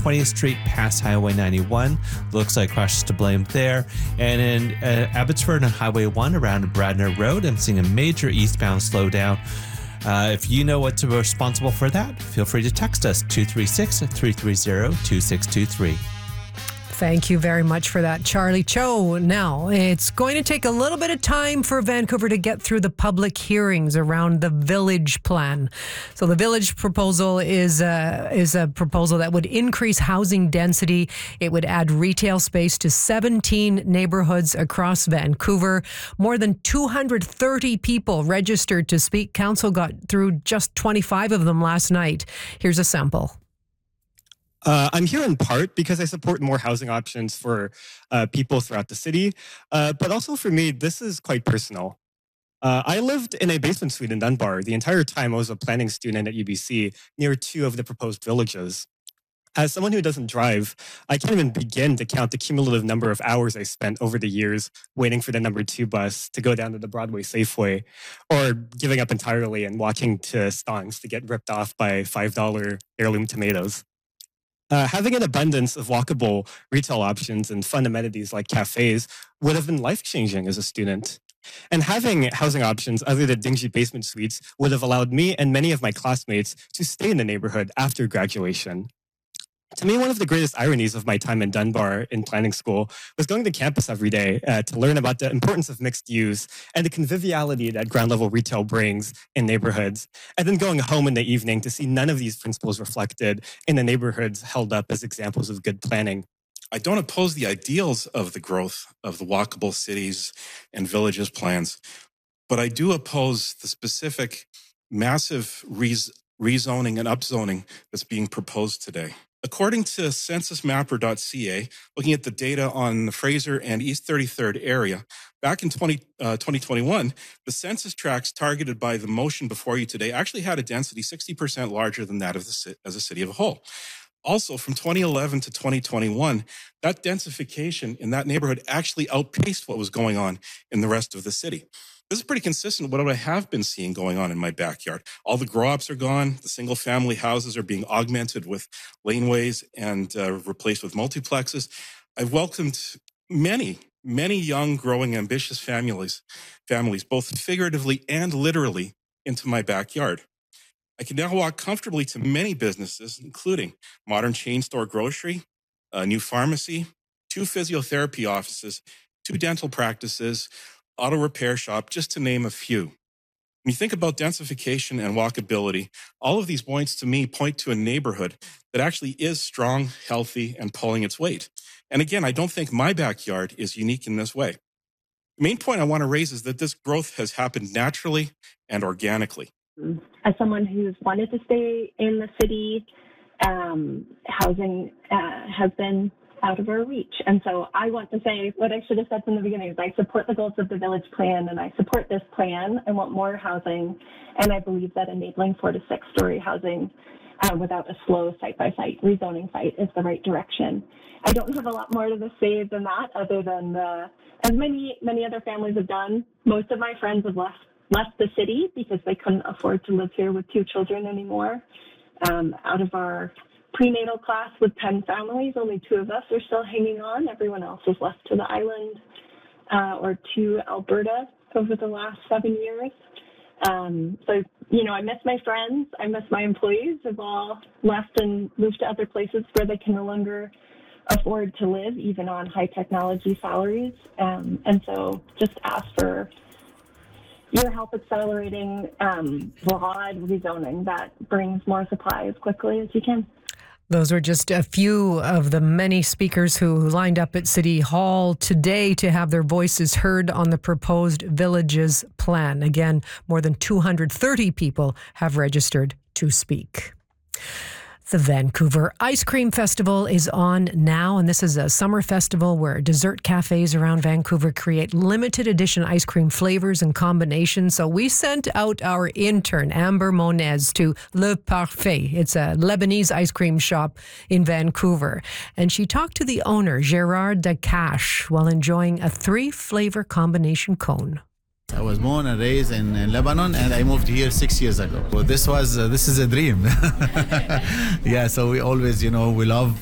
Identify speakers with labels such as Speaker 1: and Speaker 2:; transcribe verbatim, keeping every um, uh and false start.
Speaker 1: twentieth Street past Highway ninety-one. Looks like crashes to blame there. And in uh, Abbotsford on Highway one around Bradner Road, I'm seeing a major eastbound slowdown. Uh, if you know what's responsible for that, feel free to text us two three six, three three zero, two six two three.
Speaker 2: Thank you very much for that, Charlie Cho. Now, it's going to take a little bit of time for Vancouver to get through the public hearings around the village plan. So the village proposal is a, is a proposal that would increase housing density. It would add retail space to seventeen neighborhoods across Vancouver. More than two hundred thirty people registered to speak. Council got through just twenty-five of them last night. Here's a sample.
Speaker 3: Uh, I'm here in part because I support more housing options for uh, people throughout the city, uh, but also for me, this is quite personal. Uh, I lived in a basement suite in Dunbar the entire time I was a planning student at U B C near two of the proposed villages. As someone who doesn't drive, I can't even begin to count the cumulative number of hours I spent over the years waiting for the number two bus to go down to the Broadway Safeway, or giving up entirely and walking to Stonks to get ripped off by five dollar heirloom tomatoes. Uh, having an abundance of walkable retail options and fun amenities like cafes would have been life-changing as a student. And having housing options other than dingy basement suites would have allowed me and many of my classmates to stay in the neighborhood after graduation. To me, one of the greatest ironies of my time in Dunbar in planning school was going to campus every day uh, to learn about the importance of mixed use and the conviviality that ground-level retail brings in neighborhoods, and then going home in the evening to see none of these principles reflected in the neighborhoods held up as examples of good planning.
Speaker 4: I don't oppose the ideals of the growth of the walkable cities and villages plans, but I do oppose the specific massive rez- rezoning and upzoning that's being proposed today. According to census mapper dot c a, looking at the data on the Fraser and East thirty-third area, back in twenty, uh, twenty twenty-one, the census tracts targeted by the motion before you today actually had a density sixty percent larger than that of the as a city of a whole. Also, from twenty eleven to twenty twenty-one, that densification in that neighborhood actually outpaced what was going on in the rest of the city. This is pretty consistent with what I have been seeing going on in my backyard. All the grow-ups are gone. The single-family houses are being augmented with laneways and uh, replaced with multiplexes. I've welcomed many, many young, growing, ambitious families, families, both figuratively and literally, into my backyard. I can now walk comfortably to many businesses, including modern chain store grocery, a new pharmacy, two physiotherapy offices, two dental practices, auto repair shop, just to name a few. When you think about densification and walkability, all of these points to me point to a neighborhood that actually is strong, healthy, and pulling its weight. And again, I don't think my backyard is unique in this way. The main point I want to raise is that this growth has happened naturally and organically.
Speaker 5: As someone who's wanted to stay in the city, um, housing uh, has been out of our reach. And so I want to say what I should have said from the beginning is I support the goals of the village plan and I support this plan. I want more housing. And I believe that enabling four to six story housing uh, without a slow site-by-site rezoning fight is the right direction. I don't have a lot more to say than that other than the, as many, many other families have done, most of my friends have left, left the city because they couldn't afford to live here with two children anymore. Um, out of our prenatal class with ten families, only two of us are still hanging on. Everyone else is left to the island uh, or to Alberta over the last seven years. Um, so, you know, I miss my friends. I miss my employees who've all left and moved to other places where they can no longer afford to live, even on high technology salaries. Um, and so just ask for your help accelerating um, broad rezoning that brings more supply as quickly as you can.
Speaker 2: Those were just a few of the many speakers who lined up at City Hall today to have their voices heard on the proposed Villages plan. Again, more than two hundred thirty people have registered to speak. The Vancouver Ice Cream Festival is on now, and this is a summer festival where dessert cafes around Vancouver create limited edition ice cream flavors and combinations. So we sent out our intern, Amber Monez, to Le Parfait. It's a Lebanese ice cream shop in Vancouver. And she talked to the owner, Gerard Dacache, while enjoying a three-flavor combination cone.
Speaker 6: I was born and raised in, in Lebanon, and I moved here six years ago. So this was uh, this is a dream. Yeah, so we always, you know, we love